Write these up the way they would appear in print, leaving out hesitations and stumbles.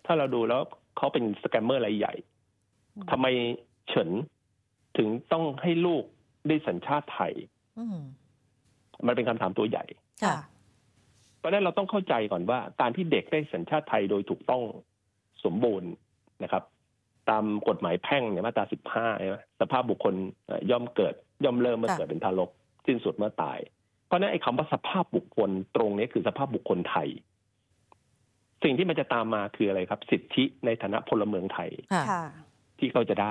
ถ้าเราดูแล้วเขาเป็นสแกมเมอร์รายใหญ่ทำไมเฉินถึงต้องให้ลูกได้สัญชาติไทยมันเป็นคำถามตัวใหญ่เพราะฉะนั้นเราต้องเข้าใจก่อนว่าการที่เด็กได้สัญชาติไทยโดยถูกต้องสมบูรณ์นะครับตามกฎหมายแพ่งเนี่ยมาตรา15ใช่ไหมสภาพบุคคลย่อมเริ่มเมื่อเกิดเป็นทารกสิ้นสุดเมื่อตายเพราะนั้นไอ้คำว่าสภาพบุคคลตรงนี้คือสภาพบุคคลไทยสิ่งที่มันจะตามมาคืออะไรครับสิทธิในฐานะพลเมืองไทยที่เขาจะได้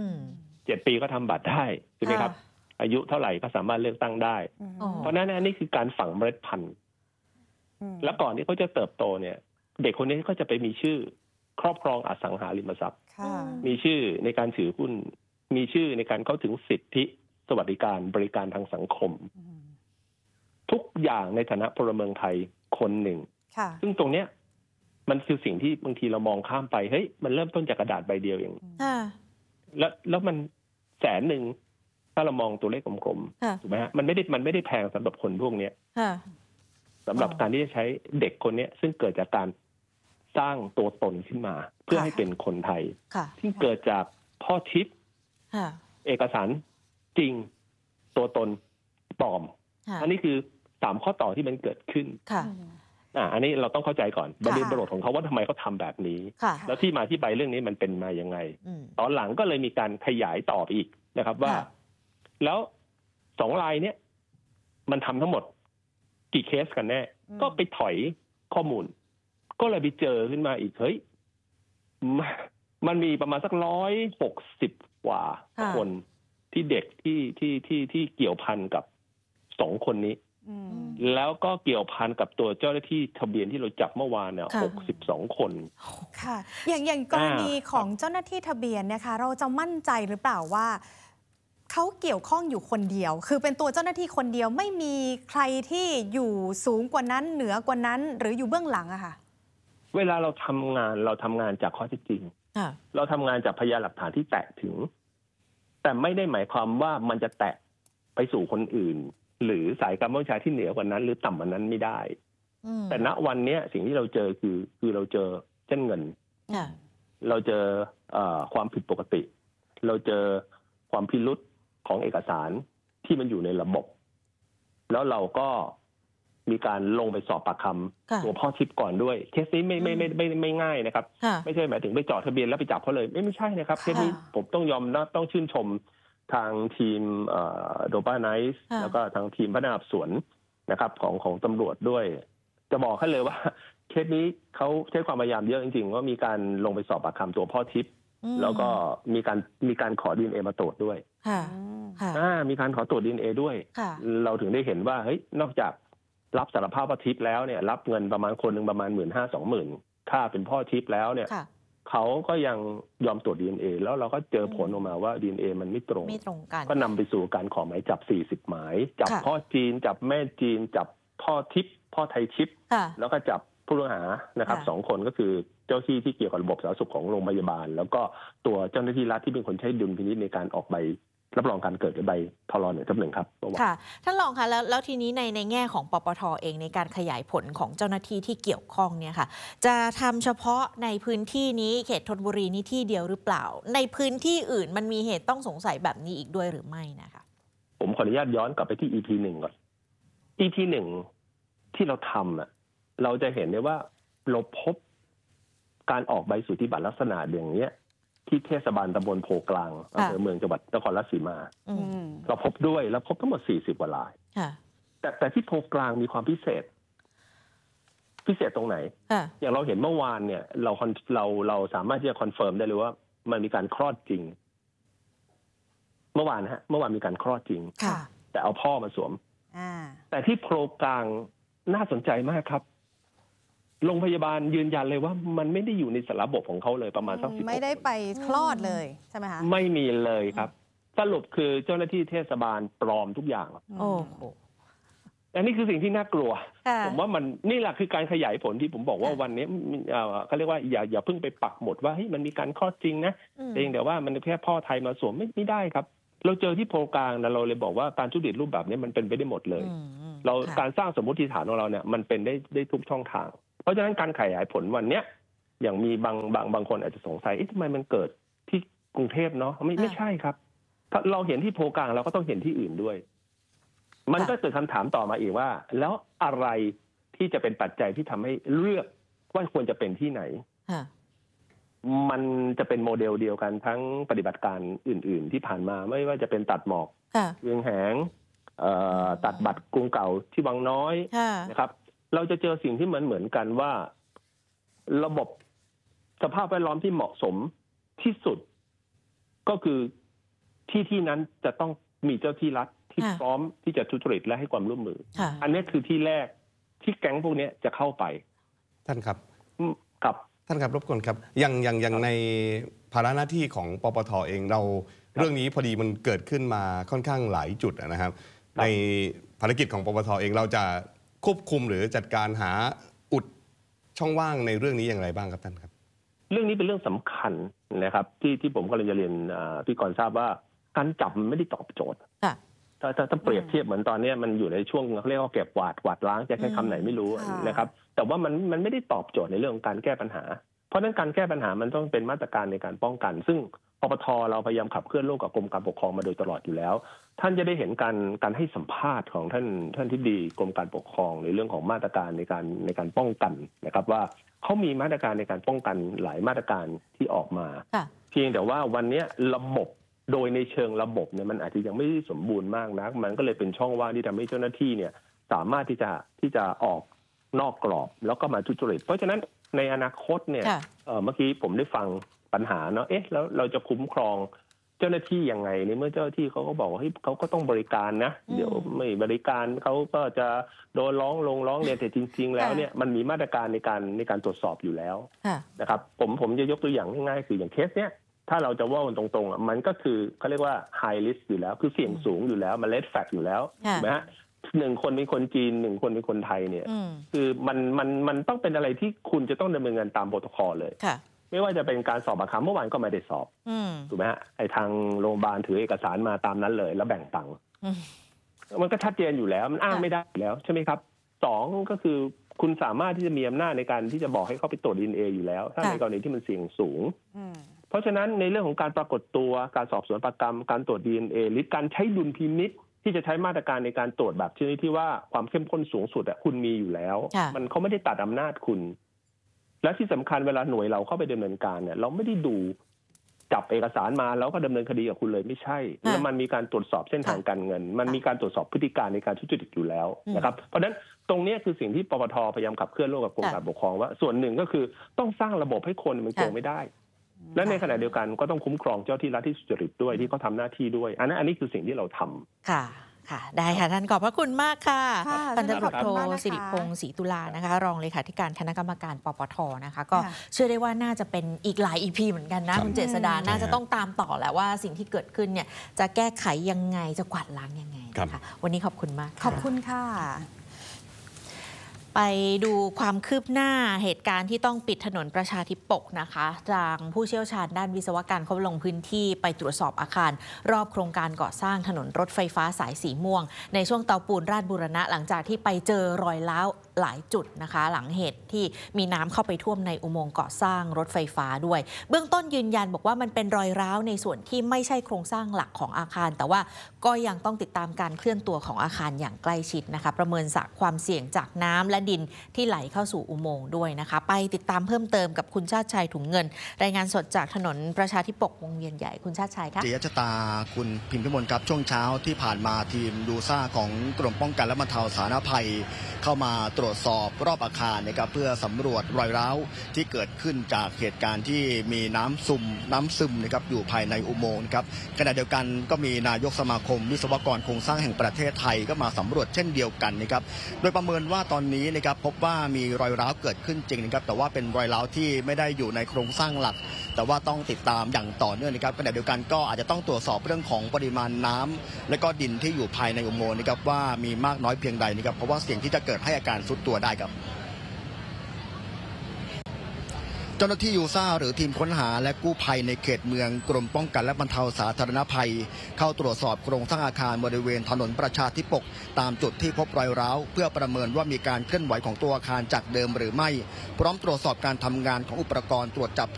7 ปีก็ทำบัตรได้ใช่ไหมครับอายุเท่าไหร่ก็สามารถเลือกตั้งได้เพราะนั้นอันนี้คือการฝังเมล็ดพันธุ์แล้วก่อนที่เขาจะเติบโตเนี่ยเด็กคนนี้ก็จะไปมีชื่อครอบครองอสังหาริมทรัพย์มีชื่อในการถือหุ้นมีชื่อในการเข้าถึงสิทธิสวัสดิการบริการทางสังคมทุกอย่างในฐานะพลเมืองไทยคนหนึ่งซึ่งตรงเนี้ยมันคือสิ่งที่บางทีเรามองข้ามไปเฮ้ยมันเริ่มต้นจากกระดาษใบเดียวเองแล้วมัน100,000ถ้าเรามองตัวเลขกลมๆถูกไหมฮะมันไม่ได้แพงสำหรับคนพวกนี้สำหรับการที่จะใช้เด็กคนนี้ซึ่งเกิดจากการสร้างตัวตนขึ้นมาเพื่อให้เป็นคนไทยที่เกิดจากพ่อทิพย์เอกสารจริงตัวตนปลอมอันนี้คือ3ข้อต่อที่มันเกิดขึ้นอันนี้เราต้องเข้าใจก่อนบริบทของเขาว่าทำไมเขาทำแบบนี้แล้วที่มาที่ไปเรื่องนี้มันเป็นมายังไงตอนหลังก็เลยมีการขยายต่อไปอีกนะครับว่าแล้ว2 รายเนี้ยมันทำทั้งหมดกี่เคสกันแน่ก็ไปถอยข้อมูลก็เลยไปเจอขึ้นมาอีกเฮ้ยมันมีประมาณสัก160 กว่าคนที่เด็กที่เกี่ยวพันกับ2 คนนี้แล้วก็เกี่ยวพันกับตัวเจ้าหน้าที่ทะเบียนที่เราจับเมื่อวานเนี่ย62 คนค่ะอย่างกรณีของเจ้าหน้าที่ทะเบียนนะคะเราจะมั่นใจหรือเปล่าว่าเขาเกี่ยวข้องอยู่คนเดียวคือเป็นตัวเจ้าหน้าที่คนเดียวไม่มีใครที่อยู่สูงกว่านั้นเหนือกว่านั้นหรืออยู่เบื้องหลังอะค่ะเวลาเราทำงานจากข้อเท็จจริงเราทำงานจากพยานหลักฐานที่แตะถึงแต่ไม่ได้หมายความว่ามันจะแตะไปสู่คนอื่นหรือสายการบัญชาที่เหนือกว่านั้นหรือต่ำกว่านั้นไม่ได้แต่ณวันนี้สิ่งที่เราเจอคือเราเจอเส้นเงินเราเจอความผิดปกติเราเจอความพิรุษของเอกสารที่มันอยู่ในระบบแล้วเราก็มีการลงไปสอบปากคำตัวพ่อทิพย์ก่อนด้วยเคสนี้ไม่ง่ายนะครับไม่ใช่หมายถึงไปจอดทะเบียนแล้วไปจับเขาเลยไม่ใช่นะครับเคสนี้ผมต้องยอมรับต้องชื่นชมทางทีมโดปาไนซ์แล้วก็ทางทีมพนักงานสอบสวนนะครับของตำรวจด้วยจะบอกให้เลยว่าเคสนี้เขาใช้ความพยายามเยอะจริงๆว่ามีการลงไปสอบปากคำตัวพ่อทิพย์แล้วก็มีการขอ DNA มาตรวจด้วยมีการขอตรวจ DNA ด้วยเราถึงได้เห็นว่าเฮ้ยนอกจากรับสารภาพว่าทิพย์แล้วเนี่ยรับเงินประมาณคนหนึ่งประมาณ15,000-20,000ค่าเป็นพ่อทิพย์แล้วเนี่ยเขาก็ยังยอมตรวจ DNA แล้วเราก็เจอผลออกมาว่า DNA มันไม่ตรงกันก็นำไปสู่การขอหมายจับ40 หมายจับพ่อจีนจับแม่จีนจับพ่อทิพย์พ่อไทยทิพย์แล้วก็จับผู้ต้องหานะครับ2 คนก็คือเจ้าที่เกี่ยวกับระบบสาธารณสุขของโรงพยาบาลแล้วก็ตัวเจ้าหน้าที่รัฐที่เป็นคนใช้ดุลพินิจในการออกใบรับรองการเกิดหรือใบทร.1/1ครับค่ะท่านรองคะแล้วทีนี้ในแง่ของปปท.เองในการขยายผลของเจ้าหน้าที่ที่เกี่ยวข้องเนี่ยค่ะจะทำเฉพาะในพื้นที่นี้เขตธนบุรีนี้ที่เดียวหรือเปล่าในพื้นที่อื่นมันมีเหตุต้องสงสัยแบบนี้อีกด้วยหรือไม่นะคะผมขออนุญาตย้อนกลับไปที่ EP 1ก่อน EP 1ที่เราทำเราจะเห็นได้ว่าเราพบการออกใบสุทธิบัตรลักษณะอย่างนี้ที่เทศบาลตำบลโพกลางอำเภอเมืองจังหวัดนครราชสีมาเราพบด้วยแล้วพบทั้งหมด40 กว่ารายแต่ที่โพกลางมีความพิเศษตรงไหนอย่างเราเห็นเมื่อวานเนี่ยเราสามารถที่จะคอนเฟิร์มได้เลยว่ามันมีการคลอดจริงเมื่อวานมีการคลอดจริงแต่เอาพ่อมาสวมแต่ที่โพกลางน่าสนใจมากครับโรงพยาบาลยืนยันเลยว่ามันไม่ได้อยู่ในระบบของเขาเลยประมาณสัก16 ไม่ได้ไปคลอดเลยใช่ไหมคะไม่มีเลยครับสรุปคือเจ้าหน้าที่เทศบาลปลอมทุกอย่างโอ้โหอันนี้คือสิ่งที่น่ากลัวผมว่ามันนี่แหละคือการขยายผลที่ผมบอกว่าวันนี้เขาเรียกว่าอย่าเพิ่งไปปักหมุดว่าเฮ้ยมันมีการคลอดจริงนะเพียงแต่ว่ามันแค่พ่อไทยมาสวมไม่ได้ครับเราเจอที่โพกลางนะเราเลยบอกว่าการทุจริตรูปแบบนี้มันเป็นไปได้หมดเลยเราการสร้างสมมติฐานของเราเนี่ยมันเป็นได้ทุกช่องทางเพราะฉะนั้นการขยายผลวันนี้อย่างมีบางคนอาจจะสงสัยทำไมมันเกิดที่กรุงเทพเนาะไม่ใช่ครับถ้าเราเห็นที่โพกลางเราก็ต้องเห็นที่อื่นด้วยมันก็เกิดคำถามต่อมาอีกว่าแล้วอะไรที่จะเป็นปัจจัยที่ทำให้เลือกว่าควรจะเป็นที่ไหนมันจะเป็นโมเดลเดียวกันทั้งปฏิบัติการอื่นๆที่ผ่านมาไม่ว่าจะเป็นตัดหมอกเวียงแหงตัดบัตรกรุงเก่าที่วังน้อยนะครับเราจะเจอสิ่งที่เหมือนกันว่าระบบสภาพแวดล้อมที่เหมาะสมที่สุดก็คือที่นั้นจะต้องมีเจ้าที่รัฐที่พร้อมที่จะทุจริตและให้ความร่วมมืออันนี้คือที่แรกที่แก๊งพวกนี้จะเข้าไปท่านครับครับท่านครับรบกวนครับอย่างในภาระหน้าที่ของปปท.เองเราเรื่องนี้พอดีมันเกิดขึ้นมาค่อนข้างหลายจุดนะครับในภารกิจของปปท.เองเราจะควบคุมหรือจัดการหาอุดช่องว่างในเรื่องนี้อย่างไรบ้างครับท่านครับเรื่องนี้เป็นเรื่องสำคัญนะครับที่ผมก็เลยจะเรียนพี่กรณ์ทราบว่าการจับมันไม่ได้ตอบโจทย์ถ้าเปรียบเทียบเหมือนตอนนี้มันอยู่ในช่วงเขาเรียกว่าเก็บกวาดล้างจะใช้คำไหนไม่รู้นะครับแต่ว่ามันไม่ได้ตอบโจทย์ในเรื่องของการแก้ปัญหาเพราะฉะนั้นการแก้ปัญหามันต้องเป็นมาตรการในการป้องกันซึ่งปปท.เราพยายามขับเคลื่อนร่วมกับกรมการปกครองมาโดยตลอดอยู่แล้วท่านจะได้เห็นการให้สัมภาษณ์ของท่านที่ดีกรมการปกครองในเรื่องของมาตรการในการป้องกันนะครับว่าเขามีมาตรการในการป้องกันหลายมาตรการที่ออกมาเพียงแต่ว่าวันนี้ระบบโดยในเชิงระบบเนี่ยมันอาจจะยังไม่สมบูรณ์มากนักมันก็เลยเป็นช่องว่างที่ทำให้เจ้าหน้าที่เนี่ยสามารถที่จะออกนอกกรอบแล้วก็มาทุจริตเพราะฉะนั้นในอนาคตเนี่ยเมื่อกี้ผมได้ฟังปัญหาเนาะแล้วเราจะคุ้มครองเจ้าหน้าที่ยังไงในเมื่อเจ้าหน้าที่เขาก็บอกว่าเขาก็ต้องบริการนะเดี๋ยวไม่บริการเขาก็จะโดนร้องเรียนแต่จริงๆแล้วเนี่ยมันมีมาตรการในการตรวจสอบอยู่แล้วนะครับผมจะยกตัวอย่างง่ายๆคืออย่างเคสเนี้ยถ้าเราจะว่ากันตรงๆมันก็คือเขาเรียกว่า high risk อยู่แล้วคือเสี่ยงสูงอยู่แล้วมัน red flag อยู่แล้วถูกไหมฮะ1 คนเป็นคนจีน1 คนเป็นคนไทยเนี่ยคือมันต้องเป็นอะไรที่คุณจะต้องดำเนินงานตามโปรโตคอลเลยไม่ว่าจะเป็นการสอบปากคำเมื่อวานก็ไม่ได้สอบถูกไหมฮะไอ้ทางโรงพยาบาลถือเอกสารมาตามนั้นเลยแล้วแบ่งตังค์มันก็ชัดเจนอยู่แล้วมันอ้างไม่ได้แล้วใช่ไหมครับ2ก็คือคุณสามารถที่จะมีอำนาจในการที่จะบอกให้เขาไปตรวจ DNA อยู่แล้วถ้าในกรณีที่มันเสี่ยงสูงเพราะฉะนั้นในเรื่องของการปรากฏตัวการสอบสวนปากคำการตรวจ DNA หรือการใช้ดุลพินิจที่จะใช้มาตรการในการตรวจแบบชนิดที่ว่าความเข้มข้นสูงสุดคุณมีอยู่แล้วมันเขาไม่ได้ตัดอำนาจคุณและที่สำคัญเวลาหน่วยเราเข้าไปดำเนินการเนี่ยเราไม่ได้ดูจับเอกสารมาแล้วก็ดำเนินคดีกับคุณเลยไม่ใช่แล้วมันมีการตรวจสอบเส้นทางการเงินมันมีการตรวจสอบพฤติการในการทุจริตอยู่แล้วนะครับเพราะฉะนั้นตรงนี้คือสิ่งที่ปปท.พยายามขับเคลื่อนร่วมกับกรมการปกครองว่าส่วนหนึ่งก็คือต้องสร้างระบบให้คนมันโกงไม่ได้และในขณะเดียวกันก็ต้องคุ้มครองเจ้าที่รัฐที่สุจริตด้วยที่เขาทำหน้าที่ด้วยอันนี้คือสิ่งที่เราทำค่ะได้ค่ะท่านขอบพระคุณมากค่ะพันตำรวจโทสิริพงษ์ศรีตุลานะคะรองเลขาธิการคณะกรรมการปปท.นะคะก็เชื่อได้ว่าน่าจะเป็นอีกหลาย EP เหมือนกันนะคุณเจษฎาน่าจะต้องตามต่อแหละว่าสิ่งที่เกิดขึ้นเนี่ยจะแก้ไขยังไงจะกวาดล้างยังไงนะคะวันนี้ขอบคุณมากขอบคุณค่ะไปดูความคืบหน้าเหตุการณ์ที่ต้องปิดถนนประชาธิปกนะคะทางผู้เชี่ยวชาญด้านวิศวการเขาลงพื้นที่ไปตรวจสอบอาคารรอบโครงการก่อสร้างถนนรถไฟฟ้าสายสีม่วงในช่วงเตาปูนราชบูรณะหลังจากที่ไปเจอรอยร้าวหลายจุดนะคะหลังเหตุที่มีน้ำเข้าไปท่วมในอุโมงค์ก่อสร้างรถไฟฟ้าด้วยเบื้องต้นยืนยันบอกว่ามันเป็นรอยร้าวในส่วนที่ไม่ใช่โครงสร้างหลักของอาคารแต่ว่าก็ยังต้องติดตามการเคลื่อนตัวของอาคารอย่างใกล้ชิดนะคะประเมินความเสี่ยงจากน้ำและดินที่ไหลเข้าสู่อุโมงค์ด้วยนะคะไปติดตามเพิ่มเติมกับคุณชาติชัยถุงเงินรายงานสดจากถนนประชาธิปกวงเวียนใหญ่คุณชาติชัยค่ะจิยชตาคุณพิมพิมลครับช่วงเช้าที่ผ่านมาทีมดูซ่าของกรมป้องกันและบรรเทาสาธารณภัยเข้ามาตรวจสอบรอบอาคารนะครับเพื่อสำรวจรอยร้าวที่เกิดขึ้นจากเหตุการณ์ที่มีน้ำซึมนะครับอยู่ภายในอุโมงค์ครับขณะเดียวกันก็มีนายกสมาคมวิศวกรโครงสร้างแห่งประเทศไทยก็มาสำรวจเช่นเดียวกันนะครับโดยประเมินว่าตอนนี้นะครับพบว่ามีรอยร้าวเกิดขึ้นจริงนะครับแต่ว่าเป็นรอยร้าวที่ไม่ได้อยู่ในโครงสร้างหลักแต่ว่าต้องติดตามอย่างต่อเนื่องนะครับขณะเดียวกันก็อาจจะต้องตรวจสอบเรื่องของปริมาณน้ำและก็ดินที่อยู่ภายในอุโมงค์นะครับว่ามีมากน้อยเพียงใดนะครับเพราะว่าเสี่ยงที่จะเกิดให้อาการทรุดตัวได้ครับจ้าหน้าที่ยูซ่าหรือทีมค้นหาและกู้ภัยในเขตเมืองกรมป้องกันและบรรเทาสาธารณภัยเข้าตรวจสอบโครงสร้างอาคารบริเวณถนนประชาธิปกตามจุดที่พบรอยร้าวเพื่อประเมินว่ามีการเคลื่อนไหวของตัวอาคารจากเดิมหรือไม่พร้อมตรวจสอบการทำงานของอุปกรณ์ตรวจจับ